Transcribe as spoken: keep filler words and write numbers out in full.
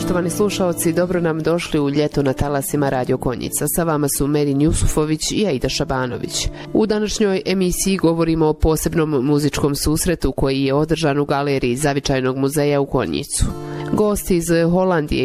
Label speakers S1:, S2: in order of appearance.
S1: Poštovani slušaoci, dobro nam došli u ljeto na talasima Radio Konjica. Sa vama su Merin Jusufović i Aida Šabanović. U današnjoj emisiji govorimo o posebnom muzičkom susretu koji je održan u galeriji Zavičajnog muzeja u Konjicu. Gosti iz Holandije